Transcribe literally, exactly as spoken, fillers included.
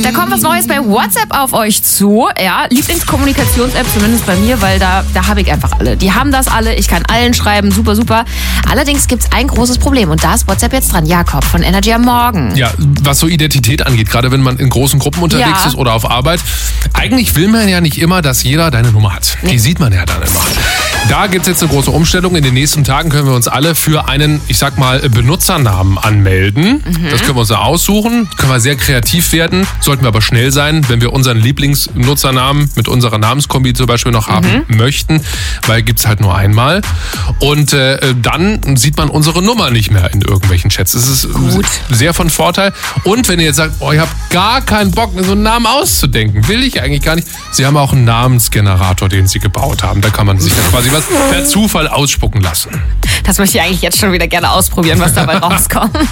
Da kommt was Neues bei WhatsApp auf euch zu. Ja, Lieblingskommunikations-App, zumindest bei mir, weil da, da habe ich einfach alle. Die haben das alle, ich kann allen schreiben, super, super. Allerdings gibt es ein großes Problem und da ist WhatsApp jetzt dran. Jakob von Energy am Morgen. Ja, was so Identität angeht, gerade wenn man in großen Gruppen unterwegs Ja. ist oder auf Arbeit. Eigentlich will man ja nicht immer, dass jeder deine Nummer hat. Die sieht man ja dann immer. Da gibt es jetzt eine große Umstellung. In den nächsten Tagen können wir uns alle für einen, ich sag mal, Benutzernamen anmelden. Mhm. Das können wir uns da aussuchen. Können wir sehr kreativ werden. Sollten wir aber schnell sein, wenn wir unseren Lieblingsnutzernamen mit unserer Namenskombi zum Beispiel noch haben Mhm. möchten. Weil gibt's halt nur einmal. Und äh, dann sieht man unsere Nummer nicht mehr in irgendwelchen Chats. Das ist Gut. sehr von Vorteil. Und wenn ihr jetzt sagt, oh, ich habe gar keinen Bock, mir so einen Namen auszudenken, will ich eigentlich gar nicht. Sie haben auch einen Namensgenerator, den sie gebaut haben. Da kann man sich ja quasi was per Zufall ausspucken lassen. Das möchte ich eigentlich jetzt schon wieder gerne ausprobieren, was dabei rauskommt.